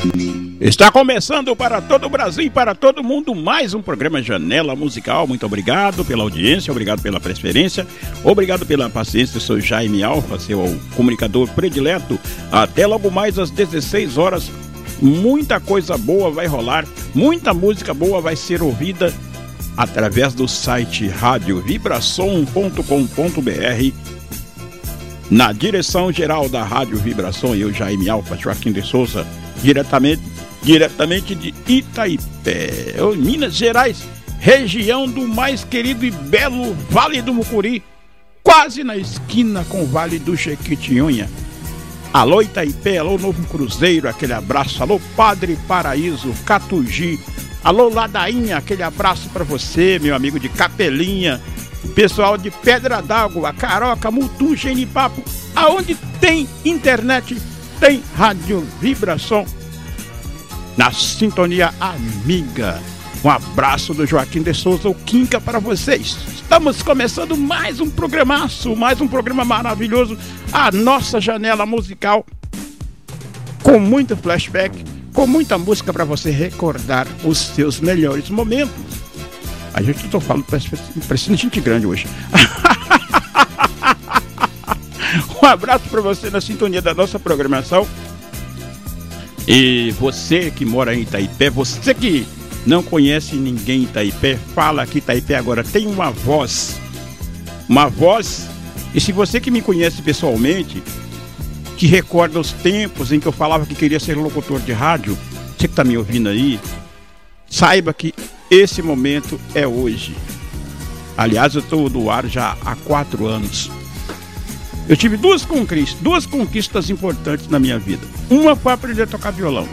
Está começando para todo o Brasil e para todo mundo mais um programa Janela Musical. Muito obrigado pela audiência, obrigado pela preferência, obrigado pela paciência. Eu sou Jaime Alfa, seu comunicador predileto. Até logo mais às 16 horas. Muita coisa boa vai rolar, muita música boa vai ser ouvida através do site radiovibração.com.br. Na direção geral da Rádio Vibração, eu, Jaime Alfa, Joaquim de Souza, diretamente de Itaipé, Minas Gerais, região do mais querido e belo Vale do Mucuri, quase na esquina com o Vale do Jequitinhonha. Alô Itaipé, alô Novo Cruzeiro, aquele abraço, alô Padre Paraíso, Catugi, alô Ladainha, aquele abraço para você, meu amigo de Capelinha, pessoal de Pedra d'Água, Caroca, Mutum, Genipapo, aonde tem internet, tem Rádio Vibração, na sintonia amiga. Um abraço do Joaquim de Souza, o Quinca, para vocês. Estamos começando mais um programaço, mais um programa maravilhoso, a nossa janela musical, com muito flashback, com muita música para você recordar os seus melhores momentos. A gente não tô falando, parecendo gente grande hoje. Um abraço para você na sintonia da nossa programação. E você que mora em Itaipé, você que não conhece ninguém em Itaipé, fala que Itaipé agora tem uma voz. Uma voz. E se você que me conhece pessoalmente, que recorda os tempos em que eu falava que queria ser locutor de rádio, você que está me ouvindo aí, saiba que esse momento é hoje. Aliás, eu estou no ar já há 4 anos. Eu tive duas conquistas importantes na minha vida. Uma foi aprender a tocar violão.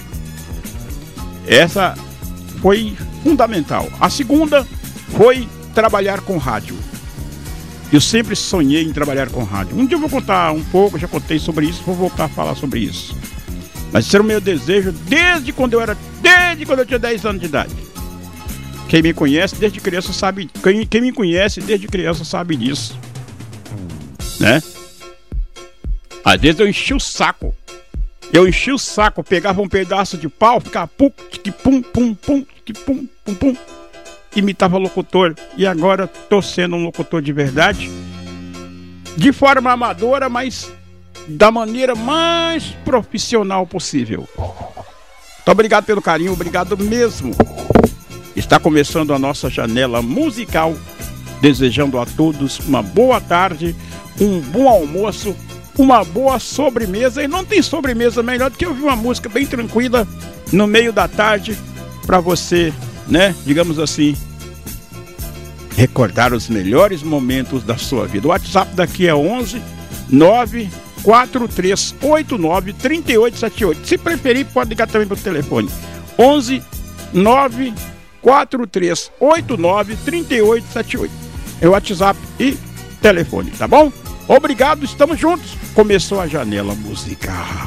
Essa foi fundamental. A segunda foi trabalhar com rádio. Eu sempre sonhei em trabalhar com rádio. Um dia eu vou contar um pouco, já contei sobre isso, vou voltar a falar sobre isso. Mas esse era o meu desejo desde quando eu tinha 10 anos de idade. Quem me conhece desde criança sabe, quem me conhece desde criança sabe disso, né? Às vezes eu enchi o saco. Pegava um pedaço de pau, ficava pum, pum, pum, pum, pum, pum, pum, imitava locutor. E agora tô sendo um locutor de verdade, de forma amadora, mas da maneira mais profissional possível. Muito obrigado pelo carinho, obrigado mesmo. Está começando a nossa janela musical, desejando a todos uma boa tarde, um bom almoço, uma boa sobremesa. E não tem sobremesa melhor do que ouvir uma música bem tranquila no meio da tarde, para você, né, digamos assim, recordar os melhores momentos da sua vida. O WhatsApp daqui é 11 94389 3878. Se preferir, pode ligar também para o telefone 11 94389 3878. É o WhatsApp e telefone, tá bom? Obrigado, estamos juntos. Começou a janela musical.